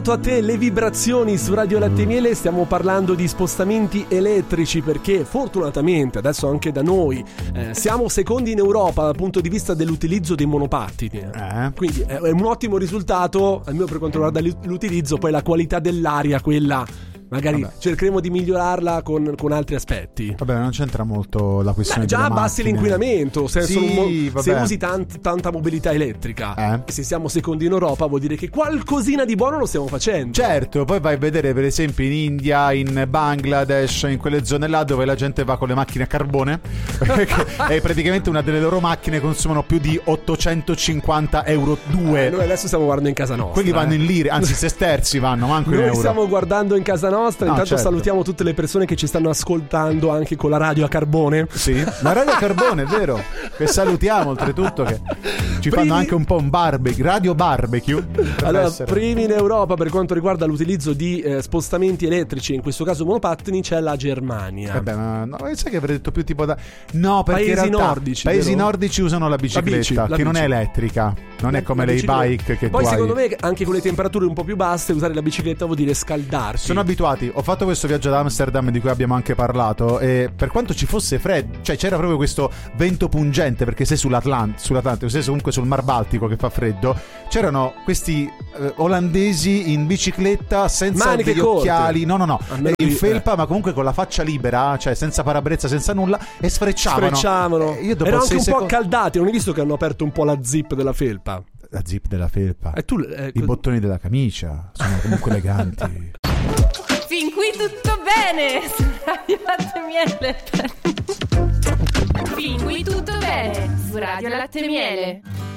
A te le vibrazioni su Radio Latte e Miele, stiamo parlando di spostamenti elettrici perché fortunatamente adesso anche da noi siamo secondi in Europa dal punto di vista dell'utilizzo dei monopattini, quindi è un ottimo risultato almeno per quanto riguarda l'utilizzo. Poi la qualità dell'aria, quella magari cercheremo di migliorarla con altri aspetti. Vabbè, non c'entra molto la questione già delle abbassi macchine. l'inquinamento se Sì, usi tanta mobilità elettrica e se siamo secondi in Europa vuol dire che qualcosina di buono lo stiamo facendo. Certo, poi vai a vedere per esempio in India, in Bangladesh, in quelle zone là dove la gente va con le macchine a carbone e praticamente una delle loro macchine consumano più di 850 euro 2. Noi adesso stiamo guardando in casa nostra. Quelli vanno in lire, anzi sesterzi vanno, manco in euro. Noi stiamo guardando in casa nostra. Intanto certo. Salutiamo tutte le persone che ci stanno ascoltando anche con la radio a carbone. Sì, la radio a carbone, è vero. Che salutiamo oltretutto, che ci fanno anche un po' un barbecue, radio barbecue. Allora, primi in Europa per quanto riguarda l'utilizzo di spostamenti elettrici, in questo caso monopattini, c'è la Germania. Vabbè, ma no, sai che avrei detto più tipo no, perché paesi in realtà nordici, paesi vero? nordici usano la bicicletta, che non è elettrica, non è come le e-bike che poi tu secondo hai. me anche con le temperature un po' più basse usare la bicicletta vuol dire scaldarsi. Sono abituati. Ho fatto questo viaggio ad Amsterdam di cui abbiamo anche parlato e per quanto ci fosse freddo, cioè c'era proprio questo vento pungente perché sei sull'Atlantico, sei comunque sul Mar Baltico che fa freddo, c'erano questi olandesi in bicicletta senza maniche degli corte. Occhiali, no, in felpa ma comunque con la faccia libera, cioè senza parabrezza, senza nulla, e sfrecciavano. Io dopo erano anche un po' accaldati, non hai visto che hanno aperto un po' la zip della felpa? La zip della felpa. E tu, i bottoni della camicia sono comunque eleganti. Fin qui tutto bene su Radio Latte e Miele. Fin qui tutto bene su Radio Latte e Miele.